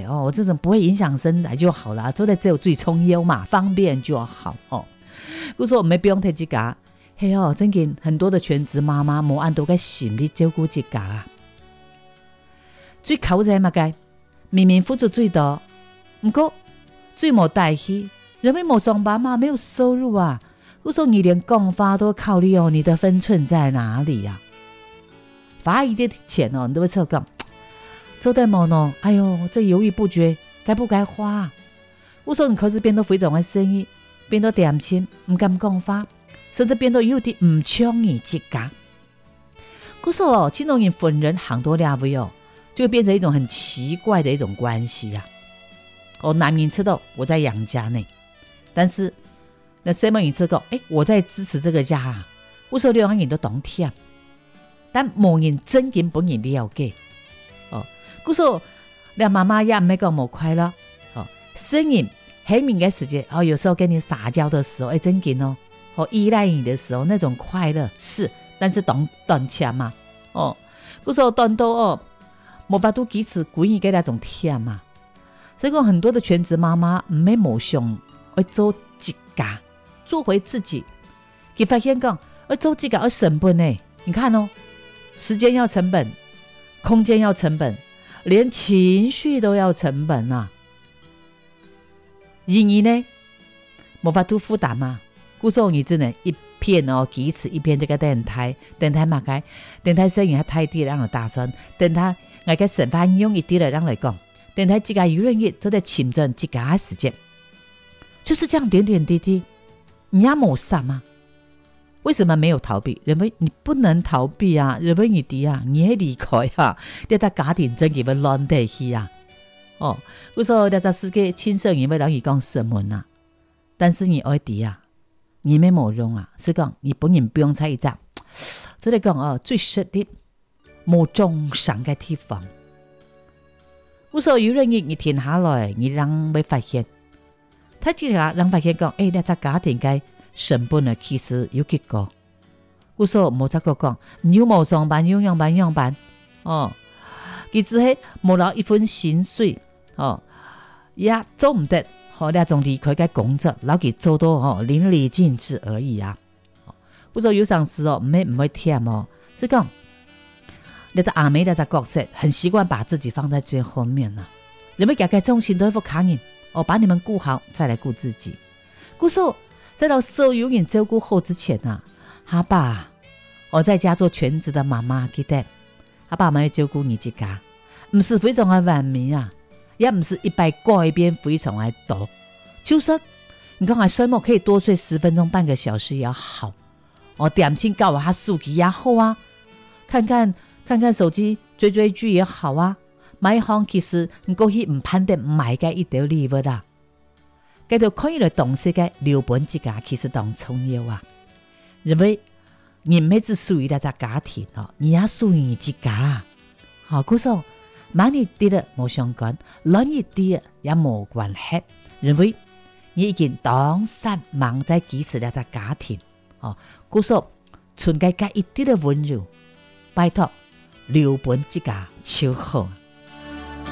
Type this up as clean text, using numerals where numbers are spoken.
哦，我这种不会影响身材就好啦，做在只有最重要嘛，方便就好哦。我说我们不用提这个，嘿哦，真嘅很多的全职妈妈冇按到个心力照顾这个啊，最靠在嘛个，明明付出最多，不过最冇带去，因为冇上班嘛，没有收入啊。我说你连供发都考虑哦，你的分寸在哪里呀？发一点钱哦，你都会错讲，做代冇呢？哎呦，这犹豫不决，该不该花？我说你可是变到非常嘅生意，变到点钱，唔敢供发，甚至变到有啲唔抢你这个。我说哦，这种人分人行多两位哦，就会变成一种很奇怪的一种关系呀。哦，男人知道我在养家呢，但是那什么人知道？我在支持这个家啊。我说两个人都懂听，但冇人真根本人了解。哦，我说两妈妈也没讲冇快乐。哦，生人黑敏感时间哦，有时候跟你撒娇的时候，真根哦，依赖你的时候那种快乐是，但是短钱嘛。哦，我说短到哦，冇法度彼此故意给那种甜嘛。所以讲很多的全职妈妈唔系冇想要做自家，做回自己。佢发现讲要做自家要成本呢，你看哦，时间要成本，空间要成本，连情绪都要成本啊。因而呢，冇法度负担嘛。故说你只能一片哦，彼此一片这个电台嘛该，电台声音还太低了，让人大声。电台我嘅审判用一啲了，让人讲。电台自家舆论业都在侵占自家的时间，就是这样点点滴滴，你也冇啥吗？为什么没有逃避？因为你不能逃避啊，因为你啲啊，你会离开啊，你在家庭真嘅要乱地去啊。哦，我说你在世界亲生因为让你讲什么啊？但是你爱啲啊，你没冇用啊，是讲你本人不用猜一张，所以讲哦，最实力冇中上嘅地方。我说有人你停下来，你让会发现，他只让发现讲，你这家庭嘅成本呢，其实有结果。我说冇这个讲，你又冇上班，又上班，哦，佢只系冇攞一份薪水，哦，也做唔得，那种离开嘅工作，攞佢做到淋漓尽致而已啊。我说有上司哦，唔会听哦，是讲。你在阿妹的角色很习惯把自己放在最后面了，你们改重心都会卡人哦，把你们顾好再来顾自己。故说在到所有人照顾好之前啊，阿爸我在家做全职的妈妈，记得阿爸妈要照顾你自家，不是非常的完美啊，也不是100改变非常的多，就是你刚才睡梦可以多睡10分钟半个小时也好哦，点心搞下数据也好啊，看看手机追剧也好啊，买行其实你过去唔判定买嘅一条礼物啦，嗰條可以嚟動事嘅留本自家其實當重要啊，因為你唔係只屬於一個家庭哦，你也屬於自家。好，故說慢一啲嘅冇相關，亂一啲嘅也冇關係，因為你已經當實忙在支持一個家庭哦，故說存在一啲嘅溫柔，拜託。留本自家超好。